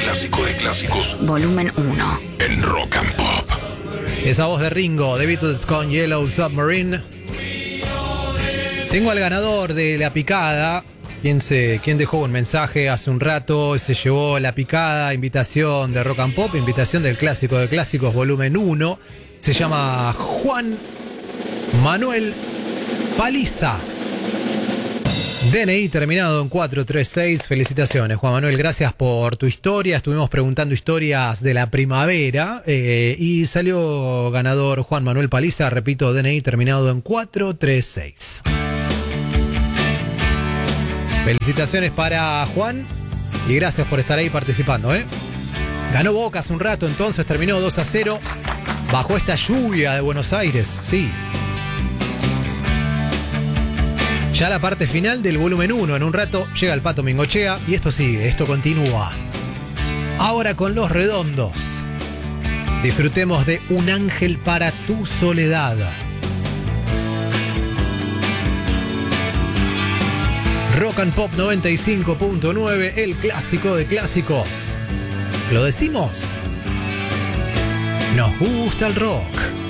clásico de clásicos. Volumen 1. En Rock and Pop. Esa voz de Ringo, The Beatles con Yellow Submarine. Tengo al ganador de la picada. ¿Quién dejó un mensaje hace un rato? Se llevó la picada, invitación de Rock and Pop, invitación del clásico de clásicos, volumen 1. Se llama Juan Manuel Paliza. DNI terminado en 436. Felicitaciones, Juan Manuel. Gracias por tu historia. Estuvimos preguntando historias de la primavera y salió ganador Juan Manuel Paliza. Repito, DNI terminado en 436. Felicitaciones para Juan y gracias por estar ahí participando. Ganó Boca hace un rato, entonces terminó 2-0 bajo esta lluvia de Buenos Aires. Sí. Ya la parte final del volumen 1. En un rato llega el Pato Mingochea y esto sigue, esto continúa. Ahora con Los Redondos. Disfrutemos de Un ángel para tu soledad. Rock and Pop 95.9, el clásico de clásicos. ¿Lo decimos? Nos gusta el rock.